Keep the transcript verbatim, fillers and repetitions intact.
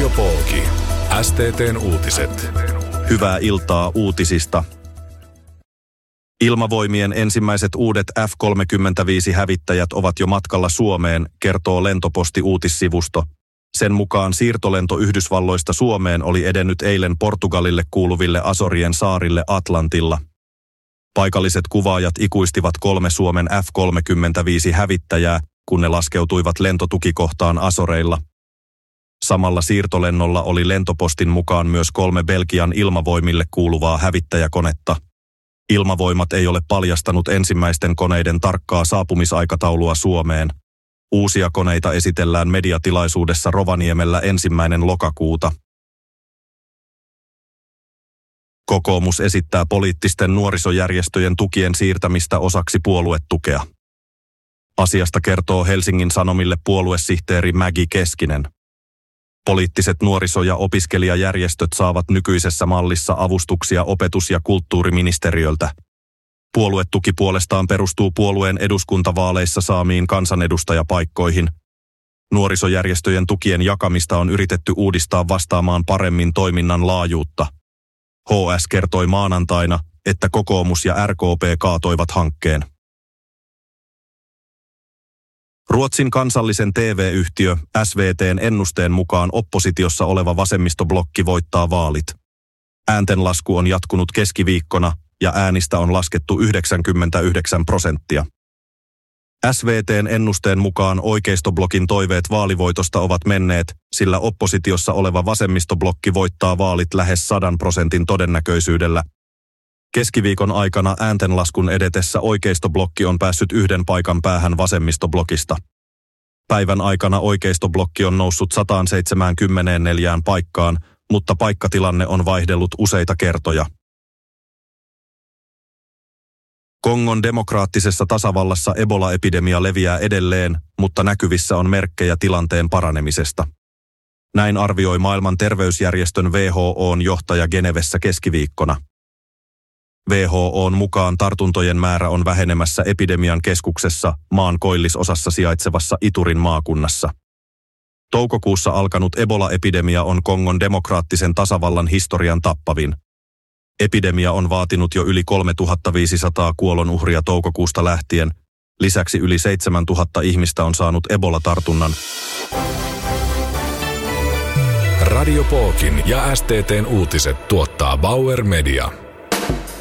Radio Pooki. S T T:n uutiset. Hyvää iltaa uutisista. Ilmavoimien ensimmäiset uudet F kolmekymmentäviisi-hävittäjät ovat jo matkalla Suomeen, kertoo Lentoposti-uutissivusto. Sen mukaan siirtolento Yhdysvalloista Suomeen oli edennyt eilen Portugalille kuuluville Azorien saarille Atlantilla. Paikalliset kuvaajat ikuistivat kolme Suomen F kolmekymmentäviisi-hävittäjää, kun ne laskeutuivat lentotukikohtaan Azoreilla. Samalla siirtolennolla oli Lentopostin mukaan myös kolme Belgian ilmavoimille kuuluvaa hävittäjäkonetta. Ilmavoimat ei ole paljastanut ensimmäisten koneiden tarkkaa saapumisaikataulua Suomeen. Uusia koneita esitellään mediatilaisuudessa Rovaniemellä ensimmäinen lokakuuta. Kokoomus esittää poliittisten nuorisojärjestöjen tukien siirtämistä osaksi puoluetukea. Asiasta kertoo Helsingin Sanomille puoluesihteeri Mägi Keskinen. Poliittiset nuoriso- ja opiskelijajärjestöt saavat nykyisessä mallissa avustuksia opetus- ja kulttuuriministeriöltä. Puoluetuki puolestaan perustuu puolueen eduskuntavaaleissa saamiin kansanedustajapaikkoihin. Nuorisojärjestöjen tukien jakamista on yritetty uudistaa vastaamaan paremmin toiminnan laajuutta. H S kertoi maanantaina, että kokoomus ja R K P kaatoivat hankkeen. Ruotsin kansallisen T V-yhtiö S V T:n ennusteen mukaan oppositiossa oleva vasemmistoblokki voittaa vaalit. Ääntenlasku on jatkunut keskiviikkona ja äänistä on laskettu yhdeksänkymmentäyhdeksän prosenttia. S V T:n ennusteen mukaan oikeistoblokin toiveet vaalivoitosta ovat menneet, sillä oppositiossa oleva vasemmistoblokki voittaa vaalit lähes sadan prosentin todennäköisyydellä. Keskiviikon aikana ääntenlaskun edetessä oikeistoblokki on päässyt yhden paikan päähän vasemmistoblokista. Päivän aikana oikeistoblokki on noussut sata seitsemänkymmentäneljä paikkaan, mutta paikkatilanne on vaihdellut useita kertoja. Kongon demokraattisessa tasavallassa Ebola-epidemia leviää edelleen, mutta näkyvissä on merkkejä tilanteen paranemisesta. Näin arvioi maailman terveysjärjestön W H O:n johtaja Genevessä keskiviikkona. W H O:n mukaan tartuntojen määrä on vähenemässä epidemian keskuksessa maan koillisosassa sijaitsevassa Iturin maakunnassa. Toukokuussa alkanut Ebola-epidemia on Kongon demokraattisen tasavallan historian tappavin. Epidemia on vaatinut jo yli kolmetuhattaviisisataa kuolonuhria toukokuusta lähtien. Lisäksi yli seitsemäntuhatta ihmistä on saanut Ebola-tartunnan. Radio Pookin ja S T T:n uutiset tuottaa Bauer Media.